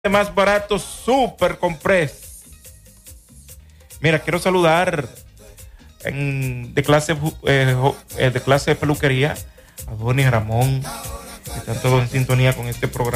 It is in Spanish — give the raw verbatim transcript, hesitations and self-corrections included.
más barato, Super Compress. Mira, quiero saludar en, de clase eh, de clase de peluquería a Donny Ramón, que están todos en sintonía con este programa.